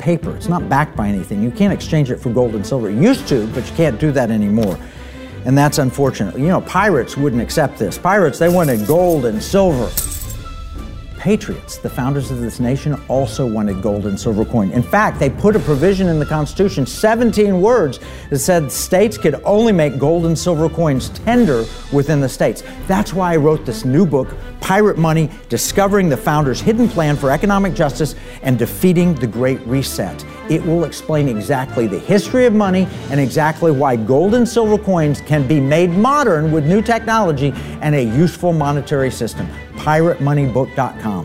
paper. It's not backed by anything. You can't exchange it for gold and silver. You used to, but you can't do that anymore. And that's unfortunate. You know, pirates wouldn't accept this. Pirates, they wanted gold and silver. Patriots, the founders of this nation, also wanted gold and silver coin. In fact, they put a provision in the Constitution, 17 words, that said states could only make gold and silver coins tender within the states. That's why I wrote this new book, Pirate Money, Discovering the Founders' Hidden Plan for Economic Justice and Defeating the Great Reset. It will explain exactly the history of money and exactly why gold and silver coins can be made modern with new technology and a useful monetary system. PirateMoneyBook.com.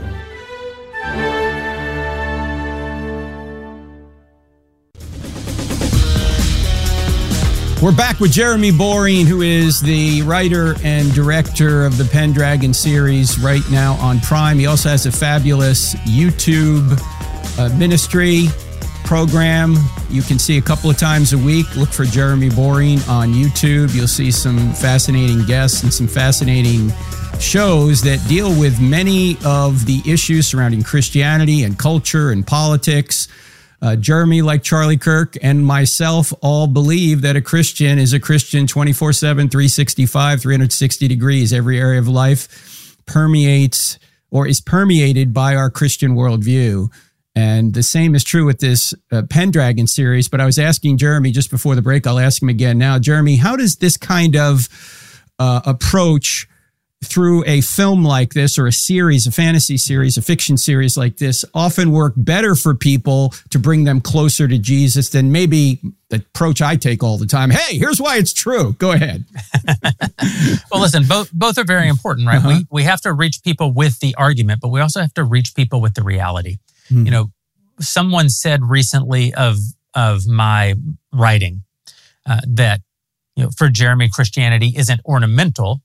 We're back with Jeremy Boring, who is the writer and director of the Pendragon series right now on Prime. He also has a fabulous YouTube ministry program you can see a couple of times a week. Look for Jeremy Boring on YouTube. You'll see some fascinating guests and some fascinating shows that deal with many of the issues surrounding Christianity and culture and politics. Jeremy, like Charlie Kirk and myself, all believe that a Christian is a Christian 24/7, 365, 360 degrees. Every area of life permeates or is permeated by our Christian worldview. And the same is true with this Pendragon series. But I was asking Jeremy just before the break, I'll ask him again now. Jeremy, how does this kind of approach through a film like this or a series, a fantasy series, a fiction series like this often work better for people to bring them closer to Jesus than maybe the approach I take all the time? Hey, here's why it's true. Go ahead. Well, listen, both are very important, right? Uh-huh. We have to reach people with the argument, but we also have to reach people with the reality. Hmm. You know, someone said recently of my writing that, you know, for Jeremy, Christianity isn't ornamental,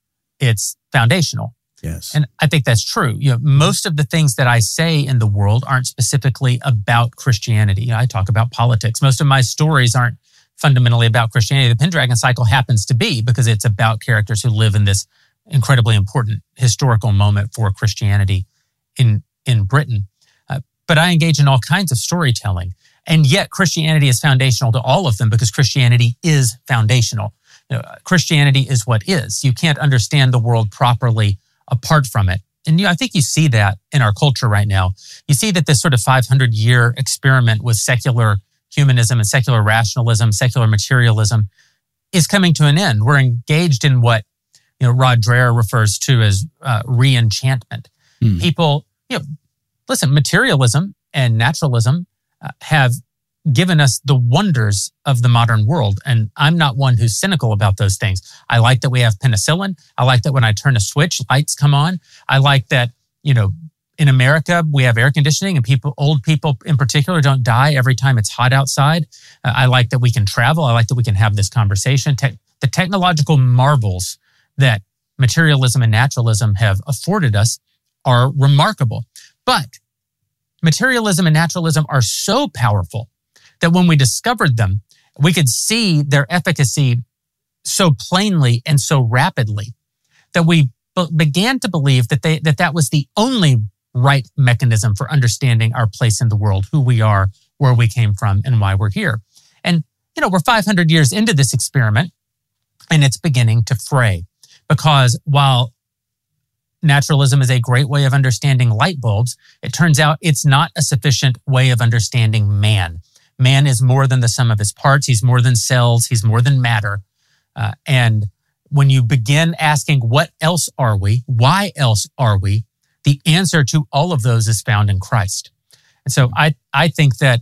it's foundational. Yes. And I think that's true. You know, most of the things that I say in the world aren't specifically about Christianity. You know, I talk about politics. Most of my stories aren't fundamentally about Christianity. The Pendragon cycle happens to be because it's about characters who live in this incredibly important historical moment for Christianity in Britain. But I engage in all kinds of storytelling. And yet Christianity is foundational to all of them because Christianity is foundational. You know, Christianity is what is. You can't understand the world properly apart from it. And I think you see that in our culture right now. You see that this sort of 500-year experiment with secular humanism and secular rationalism, secular materialism is coming to an end. We're engaged in what, you know, Rod Dreher refers to as re-enchantment. People, you know, listen, materialism and naturalism have given us the wonders of the modern world. And I'm not one who's cynical about those things. I like that we have penicillin. I like that when I turn a switch, lights come on. I like that, you know, in America, we have air conditioning and old people in particular don't die every time it's hot outside. I like that we can travel. I like that we can have this conversation. The technological marvels that materialism and naturalism have afforded us are remarkable. But materialism and naturalism are so powerful that when we discovered them, we could see their efficacy so plainly and so rapidly that we began to believe that that was the only right mechanism for understanding our place in the world, who we are, where we came from, and why we're here. And, you know, we're 500 years into this experiment, and it's beginning to fray. Because while naturalism is a great way of understanding light bulbs, it turns out it's not a sufficient way of understanding man. Man is more than the sum of his parts. He's more than cells. He's more than matter. And when you begin asking, what else are we? Why else are we? The answer to all of those is found in Christ. And so I think that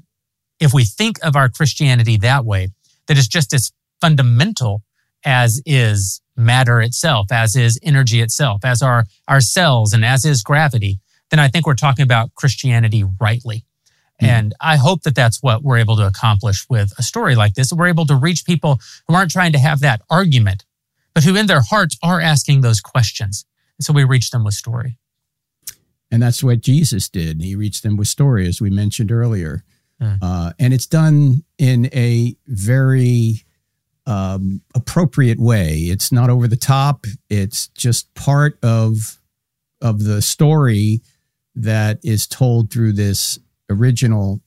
if we think of our Christianity that way, that it's just as fundamental as is matter itself, as is energy itself, as are our cells, and as is gravity, then I think we're talking about Christianity rightly. And I hope that that's what we're able to accomplish with a story like this. We're able to reach people who aren't trying to have that argument, but who in their hearts are asking those questions. And so we reach them with story. And that's what Jesus did. He reached them with story, as we mentioned earlier. And it's done in a very appropriate way. It's not over the top. It's just part of the story that is told through this original